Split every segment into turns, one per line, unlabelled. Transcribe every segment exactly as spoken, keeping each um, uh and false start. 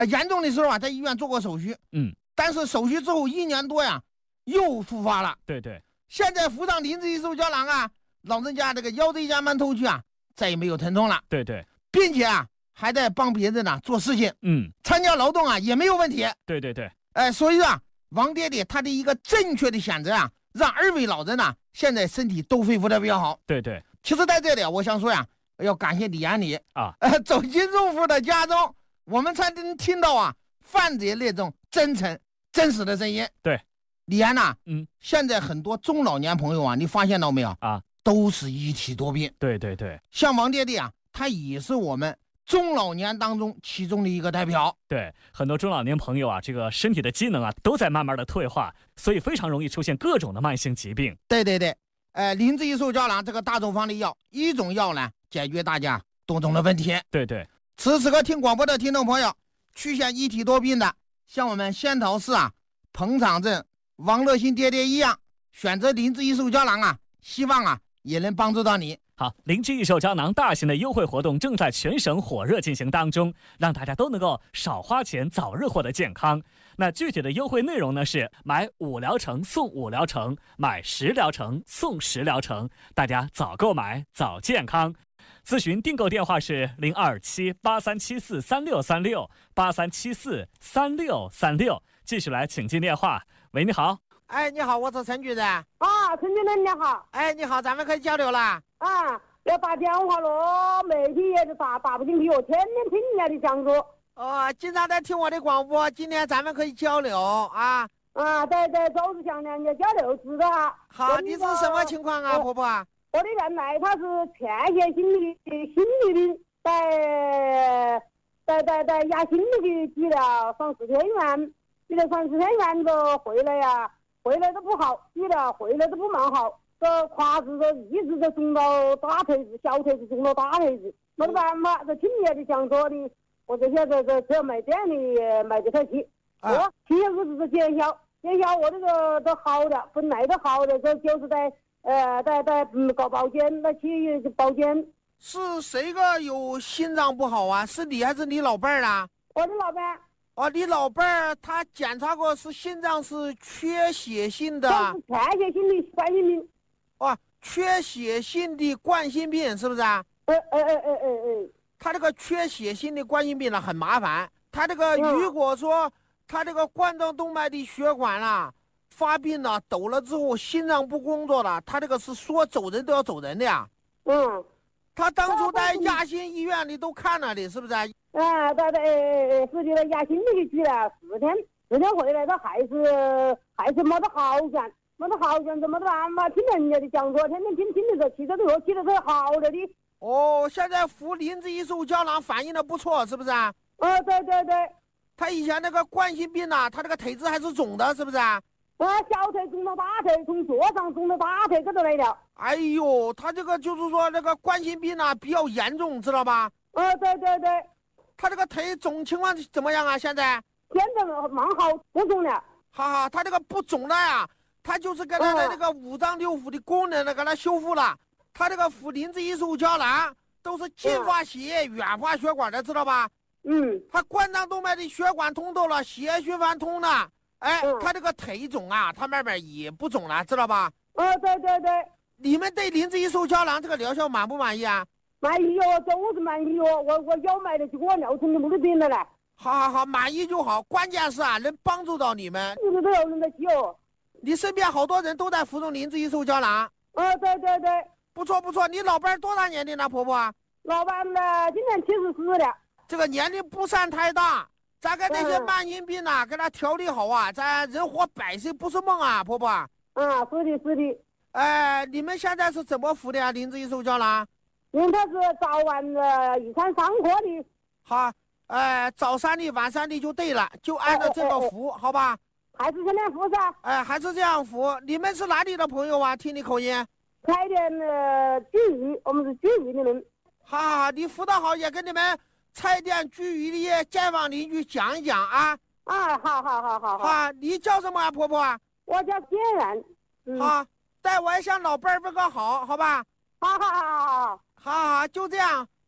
呃，严重的时候啊，在医院做过手续，
嗯，
但是手续之后一年多呀，又复发了。
对对，
现在服上磷脂益寿胶囊啊，老人家这个腰椎间盘突出啊，再也没有疼痛了。
对对，
并且啊，还在帮别人呢做事情，
嗯，
参加劳动啊也没有问题。
对对对，
哎、呃，所以啊，王爹爹他的一个正确的选择啊，让二位老人呢现在身体都恢复的比较好。
对对，
其实在这里我想说呀，要感谢李安里
啊，
呃，走进入户的家中，我们才能听到啊患者那种真诚真实的声音。
对，
李安呐、啊，
嗯，
现在很多中老年朋友啊，你发现到没有
啊，
都是一体多病。
对对对，
像王爹爹啊，他也是我们中老年当中其中的一个代表。
对，很多中老年朋友啊，这个身体的机能啊都在慢慢的退化，所以非常容易出现各种的慢性疾病。
对对对，呃，磷脂益寿胶囊这个大众方的药，一种药呢解决大家多种的问题。
对对，
此时此刻听广播的听众朋友，出现一体多病的，像我们仙桃市啊彭场镇王乐新爹爹一样，选择磷脂益寿胶囊啊，希望啊也能帮助到你。
好，灵芝益寿胶囊大型的优惠活动正在全省火热进行当中，让大家都能够少花钱，早日获得健康。那具体的优惠内容呢是买五疗程送五疗程，买十疗程送十疗程，大家早购买早健康。咨询订购电话是零二七八三七四三六三六八三七四三六三六。继续来请进电话。喂，你好。
哎，你好，我是陈局长。
啊，陈主任你好。
哎，你好，咱们可以交流了。
啊，要打电话了，媒体也是打打不进去，我天天听人家的讲座。
哦，经常在听我的广播，今天咱们可以交流啊。
啊，对对，周是想两家交流知道哈。
好，你是什么情况啊，婆婆？
我的原来他是缺血性的心律病，在在在在压心里去挤了上四天院，挤了上四天院都回来呀，回来都不好，挤了回来都不蛮好。这胯子都一直都肿到大腿子，小腿子肿到大腿子，没得办法，这听人家的讲座的，我这现在这这买店里买这台气，我七月日子是见效，见效我这个都好的，本来都好的，这就是在呃在在嗯搞保健，那去保健。
是谁个有心脏不好啊？是你还是你老伴儿啊？
我的老伴。
哦，你老伴儿他检查过是心脏是缺血性的，
是缺血性的冠心病。
哦，缺血性的冠心病是不是啊？
呃呃呃呃呃呃，
他这个缺血性的冠心病呢很麻烦，他这个如果说他这个冠状动脉的血管啊发病了抖了之后，心脏不工作了，他这个是说走人都要走人的呀。
嗯，
他当初在亚心医院里都看了的，是不是啊？
啊，对对，是的，亚心里去了四天，四天回来他还是还是没得好转。没得好像怎么的办法？听人家的讲座，天天听听的时候，骑着车骑的是好了的。
哦，现在服磷脂益寿胶囊反应的不错，是不是啊？
啊，对对对。
他以前那个冠心病啊，他这个腿子还是肿的，是不是啊？
啊，小腿肿到大腿，从脚上肿到大腿这都来了。
哎呦，他这个就是说那个冠心病啊比较严重，知道吧？
啊，对对对。
他这个腿肿情况怎么样啊？现在？
现在蛮好，不肿了。
哈哈，他这个不肿了呀。他就是给他的那个五脏六腑的功能呢，给他修复了。他这个服磷脂益寿胶囊都是近发血液、远发血管的，知道吧？
嗯。
他冠状动脉的血管通透了，血液循环通了。哎，
嗯、
他这个腿肿啊，他慢慢也不肿了，知道吧？
哦，对对对。
你们对磷脂益寿胶囊这个疗效满不满意啊？
满意哦，这我是满意哦，我我要买的就给我疗成的目的病了嘞。
好好好，满意就好，关键是啊，能帮助到你们。
这个都有人在去哦。
你身边好多人都在服用磷脂益寿胶囊。
哦，对对对，
不错不错。你老伴多大年龄了，婆婆？
老伴呢，今年七十四了。
这个年龄不算太大，咱给那些慢性病啊，给他调理好啊，咱人活百岁不是梦啊，婆婆。
啊，是的，是的。
哎，你们现在是怎么服的啊？磷脂益寿胶囊？
因为他是早晚的一餐三颗的。
好，哎，早三粒，晚三粒就对了，就按照这个服，哎哎哎好吧？
还是天天服噻。
哎，还是这样服。你们是哪里的朋友啊？听你口音。
开店的聚鱼，我们是聚鱼的人。
好好好，你服的好，也跟你们菜店聚鱼的街坊邻居讲一讲啊。
啊，好好好好好。
啊，你叫什么啊，婆婆？
我叫谢然。
嗯、好，待我也向老伴儿问个好，好吧？
好好好好好。
好好，就这样。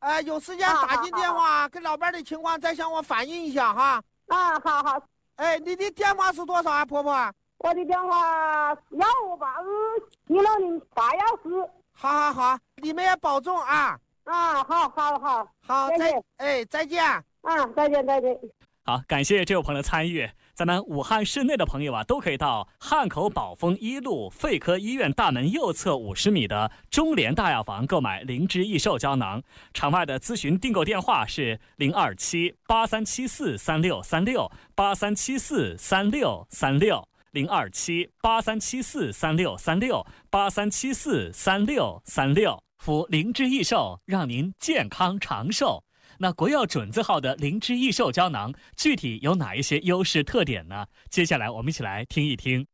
呃，有时间打进电话，跟老伴的情况再向我反映一下哈。
啊，好好。
哎，你的电话是多少啊，婆婆？
我的电话幺五八二七六零八幺四。
好好好，你们也保重啊。
啊，好好好，
好，再哎再见。
啊，再见再见。
好，感谢这位朋友的参与。咱们武汉市内的朋友啊，都可以到汉口宝丰一路肺科医院大门右侧五十米的中联大药房购买灵芝益寿胶囊。场外的咨询订购电话是零二七八三七四三六三六八三七四三六三六零二七八三七四三六三六八三七四三六三六。服灵芝益寿，让您健康长寿。那国药准字号的灵芝益寿胶囊具体有哪一些优势特点呢？接下来我们一起来听一听。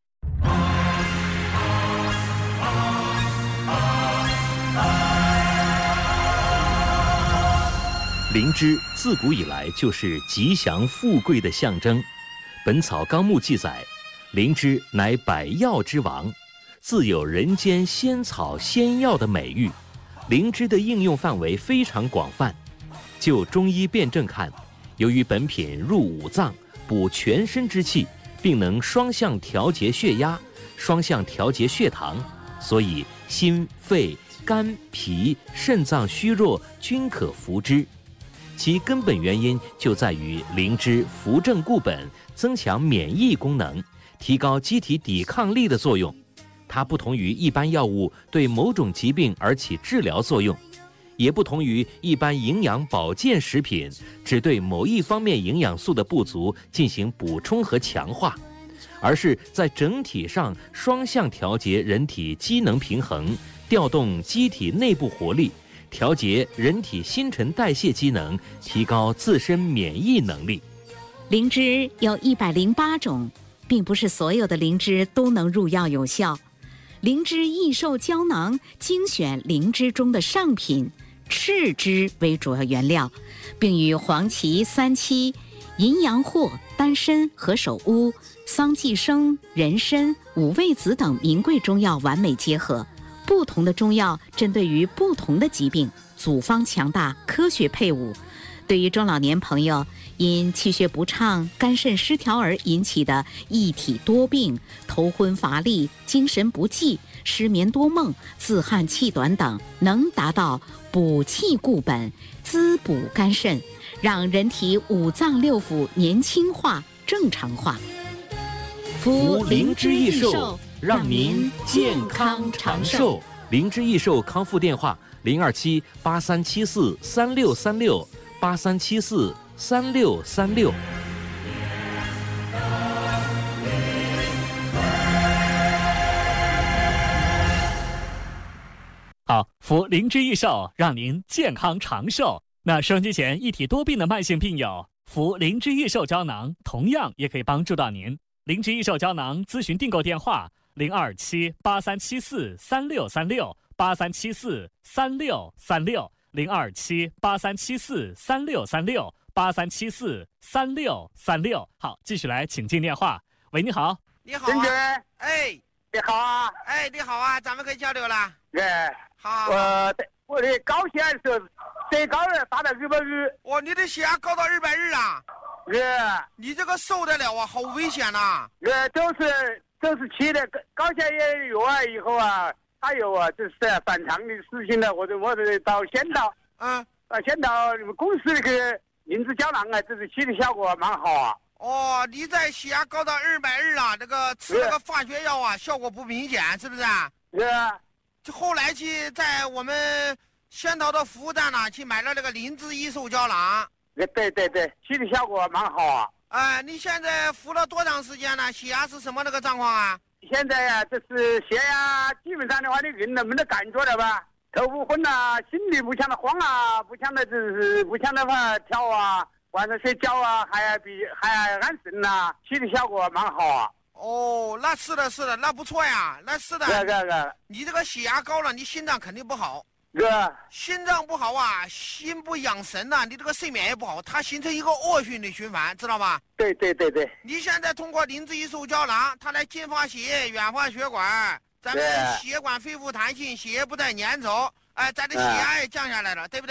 灵芝自古以来就是吉祥富贵的象征，《本草纲目》记载，灵芝乃百药之王，自有人间仙草仙药的美誉。灵芝的应用范围非常广泛。就中医辨证看，由于本品入五脏，补全身之气，并能双向调节血压、双向调节血糖，所以心、肺、肝、脾、肾脏虚弱均可服之。其根本原因就在于灵芝扶正固本，增强免疫功能，提高机体抵抗力的作用。它不同于一般药物对某种疾病而起治疗作用，也不同于一般营养保健食品只对某一方面营养素的不足进行补充和强化，而是在整体上双向调节人体机能平衡，调动机体内部活力，调节人体新陈代谢机能，提高自身免疫能力。
灵芝有一百零八种，并不是所有的灵芝都能入药有效。灵芝益寿胶囊精选灵芝中的上品赤芝为主要原料，并与黄芪、三七、淫羊藿、丹参、何首乌、桑寄生、人参、五味子等名贵中药完美结合。不同的中药针对于不同的疾病，组方强大，科学配伍。对于中老年朋友因气血不畅、肝肾失调而引起的一体多病、头昏乏力、精神不济、失眠多梦、自汗气短等，能达到补气固本、滋补肝肾，让人体五脏六腑年轻化、正常化。
服灵芝益寿，让您健康长寿。灵芝益寿康复电话：零二七八三七四三六三六八三七四三六三六。
好，服灵芝益寿，让您健康长寿。那收音机前一体多病的慢性病友，服灵芝益寿胶囊同样也可以帮助到您。灵芝益寿胶囊咨询订购电话：零二七八三七四三六三六八三七四三六三六零二七八三七四三六三六八三七四三六三六。好，继续来请进电话。喂，你好。
你好、啊，
陈姐，
哎，
你好啊，
哎，你好啊，咱们可以交流了。
哎，
好，
我我的高血压的时候，最高了达到二百二。
哦，你的血压高到二百二啊？
哎，
你这个受得了啊？好危险呐、啊！
哎，都是都是吃的高血压药啊，以后啊，还有啊，就是反常的事情了，或者我是到先到，
嗯，
啊，先到你们公司那个灵芝胶囊啊，就是起的效果蛮好啊。
哦，你在血压高到二百二啊，那个吃那个化学药啊，效果不明显，是不是啊？
是啊。
就后来去在我们仙桃的服务站呢，去买了那个灵芝益寿胶囊。
对对对，起的效果蛮好啊。
哎、呃，你现在服了多长时间了？血压是什么那个状况啊？
现在呀、啊，这是血压基本上的话，你人了没得感觉了吧？头不昏啊，心里不像的慌啊，不像的就是不像的话跳啊，晚上睡觉啊，还比还安神呐，起的效果蛮好啊。
哦，那是的，是的，那不错呀，那是的。
是是是。
你这个血压高了，你心脏肯定不好。
是。
心脏不好啊，心不养神呐、啊，你这个睡眠也不好，它形成一个恶性的循环，知道吧？
对对对对。
你现在通过灵芝益寿胶囊，它来净化血液、软化血管，咱们血管恢复弹性，血液不再粘稠，哎，咱的血压也降下来了，对不对？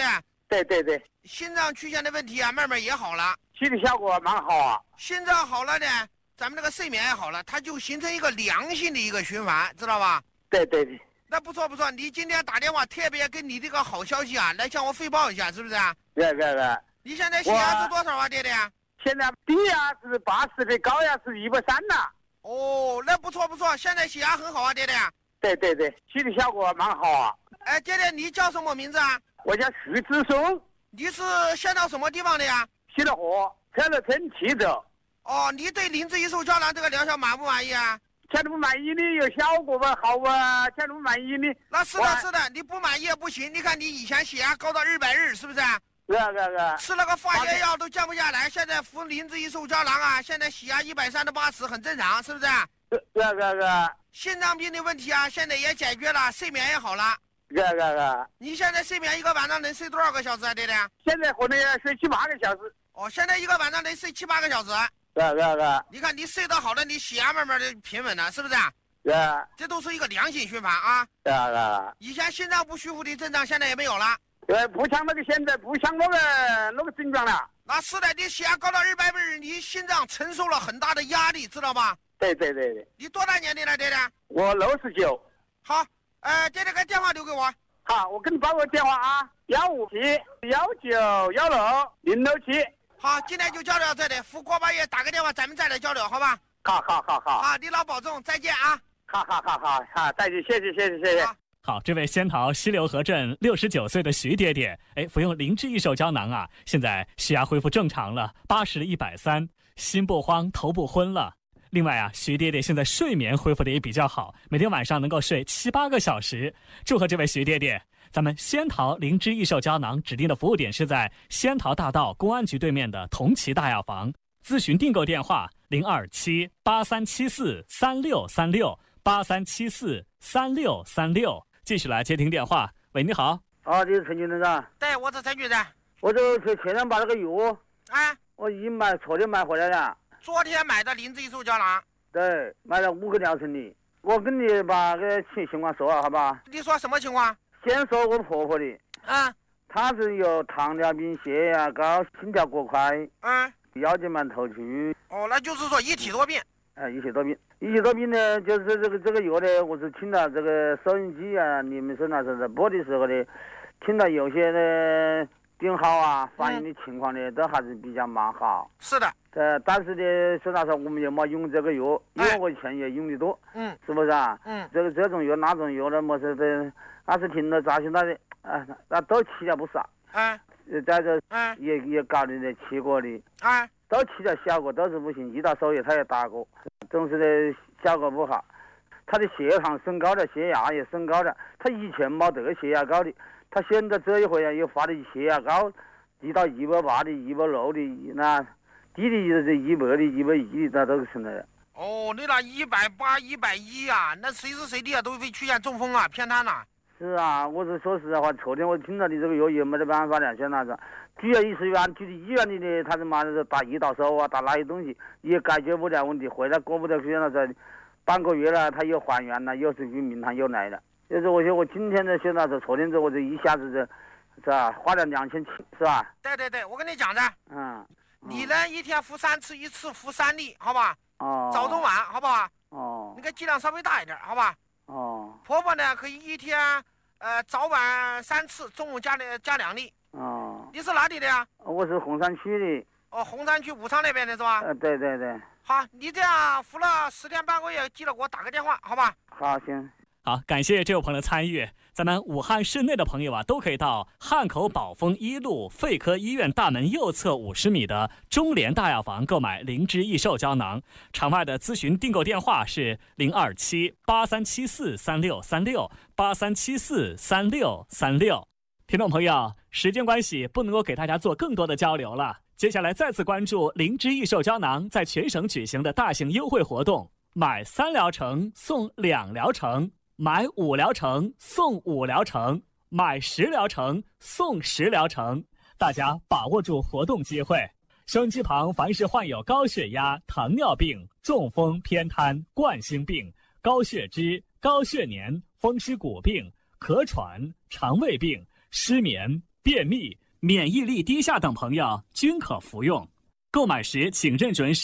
对对对，
心脏曲线的问题啊，慢慢也好了，
起的效果蛮好啊。
心脏好了呢，咱们这个睡眠也好了，它就形成一个良性的一个循环，知道吧？
对对对，
那不错不错，你今天打电话特别跟你这个好消息啊，来向我汇报一下，是不是啊？
对对对。
你现在血压是多少啊，爹爹？
现在低压是八十的，高压是一百三了。
哦，那不错不错，现在血压很好啊，爹爹。
对对对，起的效果蛮好啊。
哎，爹爹，你叫什么名字啊？
我叫徐志松。
你是现到什么地方的呀？
西乐河车乐村七走。
哦，你对灵芝益寿胶囊这个疗效满不满意啊？
全都不满意的，有效果吧？好啊，全都不满意的。
那是的，是的，你不满意也不行。你看你以前血压高到二百二，是不是？
是啊是啊是啊。
吃了个化学药都降不下来，现在服灵芝益寿胶囊啊，现在血压一百三到八十，很正常，是不是？
是是啊是啊是啊。
心脏病的问题啊，现在也解决了，睡眠也好了。
是啊是啊是啊。
你现在睡眠一个晚上能睡多少个小时啊，爹爹？
现在可能要睡七八个小时。
哦，现在一个晚上能睡七八个小时。
是啊是啊是啊。
你看你睡得好了，你血压慢慢的平稳了，是不是？
是啊。
这都是一个良性循环啊。
是啊是啊。
以前心脏不舒服的症状，现在也没有了。
对，不像那个现在，不像那个那个症状了。
那是的，你血压高到二百二，你心脏承受了很大的压力，知道吗？
对对对对。
你多大年龄了，爹爹？
我六十九。
好，呃，爹爹把电话留给我。
好，我给你报个电话啊，幺五七幺九幺六零六七。
好，今天就交流到这里，福过半夜打个电话，咱们再来交流，好吧？
好好好好。
啊，你老保重，再见啊！
好好好好好，再见，谢谢谢谢谢谢。
好，这位仙桃西流河镇六十九岁的徐爹爹，哎，服用灵芝益寿胶囊啊，现在血压恢复正常了，八十一百三，心不慌，头不昏了。另外啊，徐爹爹现在睡眠恢复的也比较好，每天晚上能够睡七八个小时。祝贺这位徐爹爹！咱们仙桃灵芝益寿胶囊指定的服务点是在仙桃大道公安局对面的同齐大药房，咨询订购电话零二七八三七四三六三六八三七四三六三六。继续来接听电话。喂，你好。
啊，这是陈局长。
对，我是陈局长。
我就前前天把那个药，
啊，
我已经买，昨天买回来了。
昨天买的灵芝益寿胶囊。
对，买了五个疗程的。我跟你把个情情况说了，好吧？
你说什么情况？
先说我婆婆的。
啊。
她是有糖尿病、血压高、心跳过快。
嗯。
腰间盘突出。
哦，那就是说一体多病。
哎，一体多病，一体多病呢，就是这个这个药呢，我是听到这个收音机啊，你们说那是在播的时候呢，听到有些呢病号啊反映的情况呢，都还是比较蛮好。
是的。
呃，但是呢，说那时候我们又没用这个药，因为我以前也用的多。
嗯。
是不是啊？
嗯。
这个这种药那种药呢，么是的，那是听了扎心那的，啊，那都吃了不少。
嗯。
在这，
嗯，
也也搞的呢，吃过的。
啊。
都吃了效果都是不行，一到手药他也打过，总是的效果不好。他的血糖升高了，血压也升高了。他以前没得血压高的，他现在这一回啊又发的血压高，低到一百八的、一百六的，那低的就是一百的、一百一的，那都是存在的。
哦，你那一百八、一百一啊，那随时随地啊都会出现中风啊、偏瘫呐。
是啊，我是说实在话，昨天我听到你这个药也没得办法了，像那个住了医院，住的医院里呢，他是妈的打胰岛素啊，打那些东西也解决不了问题，回来过不得去那个半个月了，他又还原了，又是去名堂又来了。就是我说我今天的现在是昨天这我这一下子这，是吧？花了两千七，是吧？
对对对，我跟你讲的。
嗯。
你呢，一天服三次，一次服三粒，好吧？
哦。
早中晚，好不好？
哦。
那个剂量稍微大一点，好吧？
哦。
婆婆呢，可以一天，呃，早晚三次，中午加两加两粒。
哦。
你是哪里的呀？
我是洪山区的。
哦，洪山区武昌那边的是吧？
呃，对对对。
好，你这样服了十天半个月，记得给我打个电话，好吧？
好，行。
好，感谢这位朋友的参与。咱们武汉市内的朋友啊，都可以到汉口宝丰一路肺科医院大门右侧五十米的中联大药房购买灵芝益寿胶囊。场外的咨询订购电话是零二七八三七四三六三六八三七四三六三六。听众朋友，时间关系不能够给大家做更多的交流了。接下来再次关注灵芝益寿胶囊在全省举行的大型优惠活动，买三疗程送两疗程。买五疗程送五疗程，买十疗程送十疗程，大家把握住活动机会。收音机旁凡是患有高血压、糖尿病、中风、偏瘫、冠心病、高血脂、高血粘、风湿骨病、咳喘、肠胃病、失眠、便秘、 免疫力低下等朋友均可服用。购买时请认准